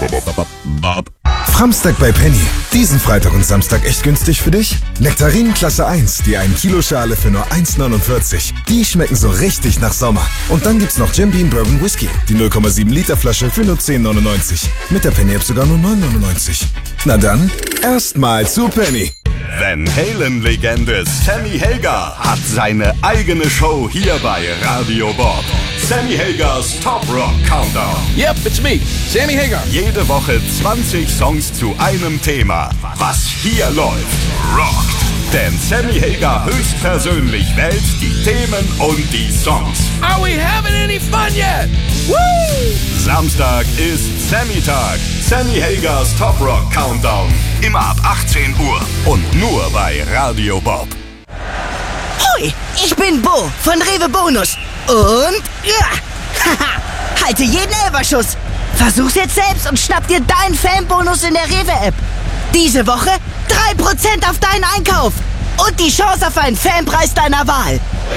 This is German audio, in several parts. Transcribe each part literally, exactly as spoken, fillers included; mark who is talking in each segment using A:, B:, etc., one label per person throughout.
A: Framstag bei Penny. Diesen Freitag und Samstag echt günstig für dich? Nektarinen Klasse eins, die ein Kilo Schale für nur eins neunundvierzig. Die schmecken so richtig nach Sommer. Und dann gibt's noch Jim Beam Bourbon Whisky. Die null Komma sieben Liter Flasche für nur zehn neunundneunzig. Mit der Penny App sogar nur neun neunundneunzig. Na dann, erstmal zu Penny.
B: Van Halen-Legende Sammy Hagar hat seine eigene Show hier bei Radio Bob. Sammy Hagars Top Rock Countdown.
C: Yep, it's me, Sammy Hagar.
B: Jede Woche zwanzig Songs zu einem Thema. Was hier läuft, rockt. Denn Sammy Hagar höchstpersönlich wählt die Themen und die Songs.
C: Are we having any fun yet? Woo!
B: Samstag ist Sammy-Tag. Sammy Hagars Top Rock Countdown. Immer ab achtzehn Uhr und nur bei Radio Bob.
D: Hoi, ich bin Bo von Rewe Bonus. Und ja, haha, halte jeden Elferschuss. Versuch's jetzt selbst und schnapp dir deinen Fanbonus in der Rewe-App. Diese Woche drei Prozent auf deinen Einkauf und die Chance auf einen Fanpreis deiner Wahl.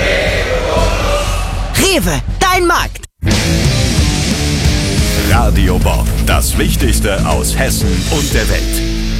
D: Rewe, dein Markt.
B: Radio Bob, das Wichtigste aus Hessen und der Welt.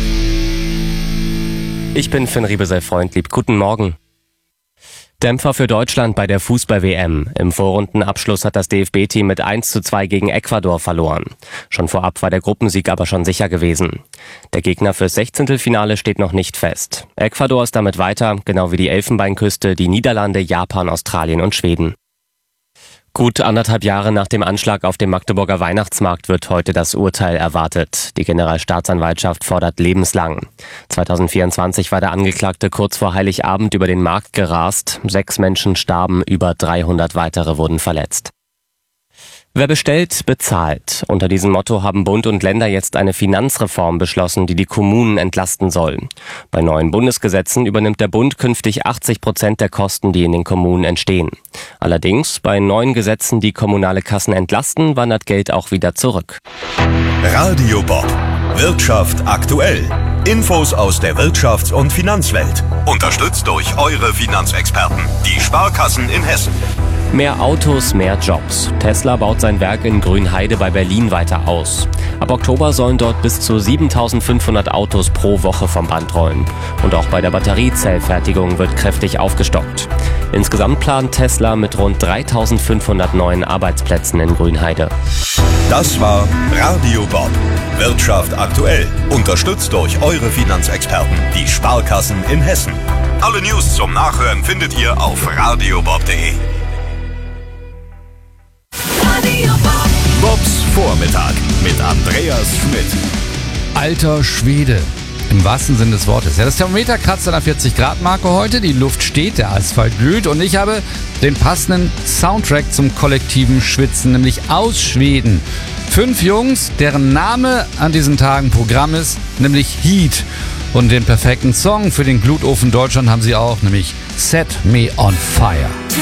E: Ich bin Finn Riebe, sei Freund, lieb. Guten Morgen. Dämpfer für Deutschland bei der Fußball-W M. Im Vorrundenabschluss hat das D F B-Team mit eins zu zwei gegen Ecuador verloren. Schon vorab war der Gruppensieg aber schon sicher gewesen. Der Gegner fürs Sechzehntelfinale steht noch nicht fest. Ecuador ist damit weiter, genau wie die Elfenbeinküste, die Niederlande, Japan, Australien und Schweden. Gut anderthalb Jahre nach dem Anschlag auf dem Magdeburger Weihnachtsmarkt wird heute das Urteil erwartet. Die Generalstaatsanwaltschaft fordert lebenslang. zweitausendvierundzwanzig war der Angeklagte kurz vor Heiligabend über den Markt gerast. Sechs Menschen starben, über dreihundert weitere wurden verletzt. Wer bestellt, bezahlt. Unter diesem Motto haben Bund und Länder jetzt eine Finanzreform beschlossen, die die Kommunen entlasten soll. Bei neuen Bundesgesetzen übernimmt der Bund künftig achtzig Prozent der Kosten, die in den Kommunen entstehen. Allerdings, bei neuen Gesetzen, die kommunale Kassen entlasten, wandert Geld auch wieder zurück.
B: Radio Bob. Wirtschaft aktuell. Infos aus der Wirtschafts- und Finanzwelt. Unterstützt durch eure Finanzexperten, die Sparkassen in Hessen.
E: Mehr Autos, mehr Jobs. Tesla baut sein Werk in Grünheide bei Berlin weiter aus. Ab Oktober sollen dort bis zu siebentausendfünfhundert Autos pro Woche vom Band rollen. Und auch bei der Batteriezellfertigung wird kräftig aufgestockt. Insgesamt plant Tesla mit rund dreitausendfünfhundert neuen Arbeitsplätzen in Grünheide.
B: Das war Radio Bob. Wirtschaft aktuell. Unterstützt durch eure Finanzexperten, die Sparkassen in Hessen. Alle News zum Nachhören findet ihr auf radiobob punkt de. Bobs Vormittag mit Andreas Schmidt.
F: Alter Schwede, im wahrsten Sinne des Wortes. Ja, das Thermometer kratzt an der vierzig Grad Marke heute, die Luft steht, der Asphalt glüht und ich habe den passenden Soundtrack zum kollektiven Schwitzen, nämlich aus Schweden. Fünf Jungs, deren Name an diesen Tagen Programm ist, nämlich Heat. Und den perfekten Song für den Glutofen Deutschland haben sie auch, nämlich Set Me on Fire.